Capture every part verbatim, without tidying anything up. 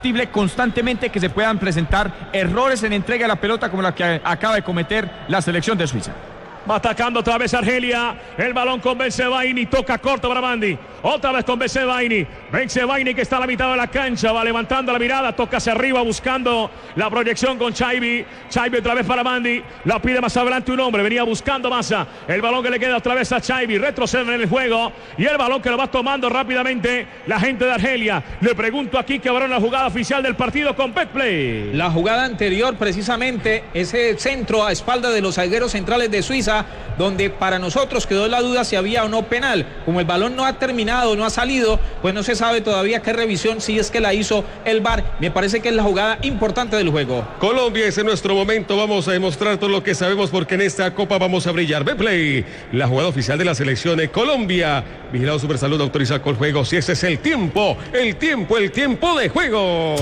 constantemente que se puedan presentar errores en entrega de la pelota como la que acaba de cometer la selección de Suiza. Va atacando otra vez Argelia. El balón con Bensebaini. Toca corto para Bandi. Otra vez con Bensebaini. Bensebaini que está a la mitad de la cancha. Va levantando la mirada. Toca hacia arriba buscando la proyección con Chaibi. Chaibi otra vez para Bandi. La pide más adelante un hombre. Venía buscando Massa. El balón que le queda otra vez a Chaibi. Retrocede en el juego. Y el balón que lo va tomando rápidamente la gente de Argelia. Le pregunto aquí que habrá una jugada oficial del partido con Betplay. La jugada anterior, precisamente, ese centro a espalda de los zagueros centrales de Suiza, donde para nosotros quedó la duda si había o no penal. Como el balón no ha terminado, no ha salido, pues no se sabe todavía qué revisión, si es que la hizo el V A R. Me parece que es la jugada importante del juego. Colombia, es en nuestro momento, vamos a demostrar todo lo que sabemos porque en esta Copa vamos a brillar. Betplay, la jugada oficial de la selección de Colombia. Vigilado Supersalud, autoriza con juego. Si ese es el tiempo, el tiempo, el tiempo de juego.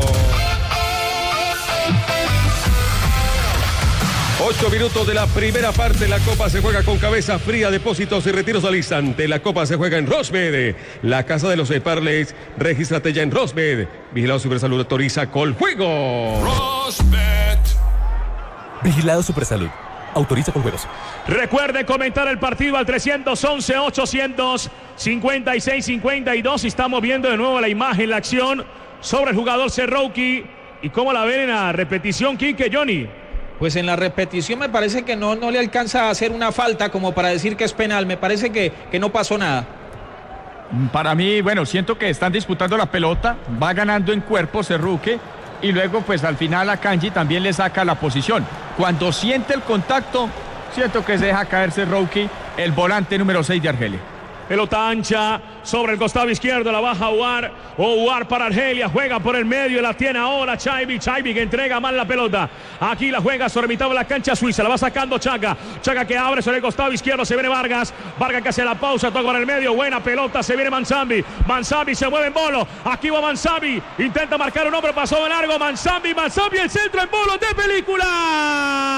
Ocho minutos de la primera parte. La Copa se juega con cabeza fría, depósitos y retiros al instante. La Copa se juega en Rosmed, la casa de los Parleys. Regístrate ya en Rosmed. Vigilado Supersalud autoriza con juego. Rosmed. Vigilado Supersalud autoriza con juegos. Recuerde comentar el partido al trescientos once, ochocientos cincuenta y seis, cincuenta y dos. Estamos viendo de nuevo la imagen, la acción sobre el jugador Serrouki. ¿Y cómo la ven en la repetición, Quique, Johnny? Pues en la repetición me parece que no, no le alcanza a hacer una falta como para decir que es penal. Me parece que, que no pasó nada. Para mí, bueno, siento que están disputando la pelota. Va ganando en cuerpo Serrouki. Y luego, pues al final a Kanji también le saca la posición. Cuando siente el contacto, siento que se deja caer Serrouki, el volante número seis de Argelia. Pelota ancha sobre el costado izquierdo, la baja Ouar. Ouar para Argelia, juega por el medio, la tiene ahora Chaibi. Chaibi que entrega mal la pelota. Aquí la juega sobre mitad de la cancha Suiza, la va sacando Chaca. Chaca que abre sobre el costado izquierdo, se viene Vargas. Vargas que hace la pausa, toca por el medio, buena pelota, se viene Manzambi. Manzambi se mueve en bolo, aquí va Manzambi. Intenta marcar un hombre, pasó de largo Manzambi. Manzambi el centro en bolo de película.